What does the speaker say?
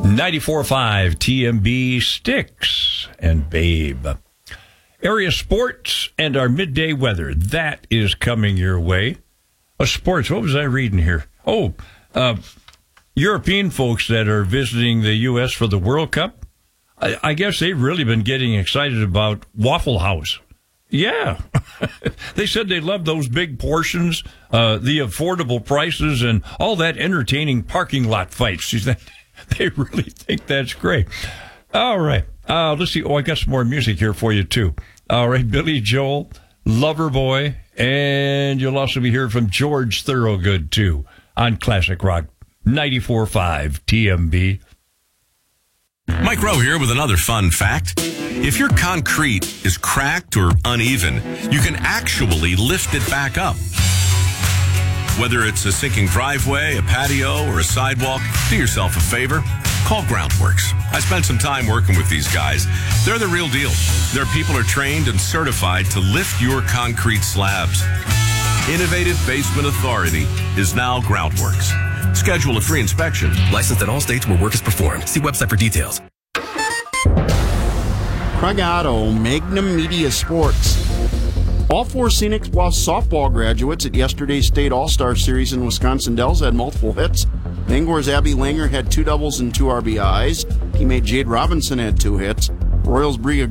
94.5 TMB Sticks and Babe. Area sports and our midday weather. That is coming your way. Sports, what was I reading here? European folks that are visiting the U.S. for the World Cup. I guess they've really been getting excited about Waffle House. Yeah. They said they love those big portions, the affordable prices, and all that entertaining parking lot fights. They really think that's great. All right. Let's see. I got some more music here for you, too. All right. Billy Joel, Loverboy, and you'll also be hearing from George Thorogood, too, on Classic Rock 94.5 TMB. Mike Rowe here with another fun fact. If your concrete is cracked or uneven, you can actually lift it back up. Whether it's a sinking driveway, a patio, or a sidewalk, do yourself a favor. Call Groundworks. I spent some time working with these guys. They're the real deal. Their people are trained and certified to lift your concrete slabs. Innovative Basement Authority is now Groundworks. Schedule a free inspection. Licensed in all states where work is performed. See website for details. Craig Otto, Magnum Media Sports. All four Scenic Bluff softball graduates at yesterday's State All-Star Series in Wisconsin Dells had multiple hits. Bangor's Abby Langer had 2 doubles and 2 RBIs. Teammate Jade Robinson had 2 hits. Royals Bria